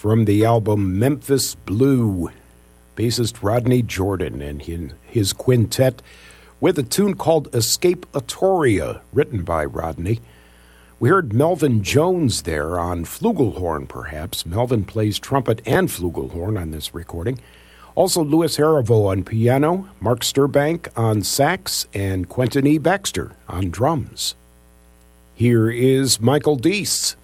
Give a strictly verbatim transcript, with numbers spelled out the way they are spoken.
from the album Memphis Blue, bassist Rodney Jordan and his quintet with a tune called Escapatoria, written by Rodney. We heard Melvin Jones there on flugelhorn, perhaps. Melvin plays trumpet and flugelhorn on this recording. Also, Louis Harivo on piano, Mark Sturbank on sax, and Quentin E. Baxter on drums. Here is Michael Deese.